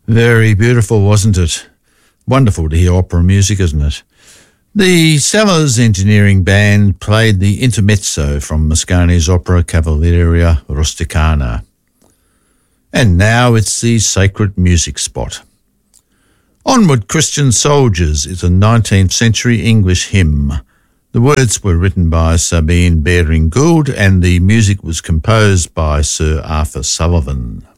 Very beautiful, wasn't it? Wonderful to hear opera music, isn't it? The Sellers Engineering Band played the intermezzo from Mascagni's opera Cavalleria Rusticana. And now it's the Sacred Music Spot. Onward Christian Soldiers is a 19th century English hymn. The words were written by Sabine Baring Gould and the music was composed by Sir Arthur Sullivan.